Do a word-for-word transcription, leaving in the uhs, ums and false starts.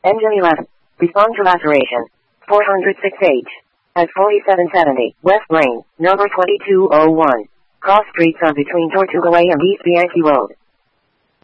Engine eleven. Respond to laceration. four oh six H. At forty-seven seventy, West Lane, number twenty-two oh one. Cross streets are between Tortuga Way and East Bianchi Road.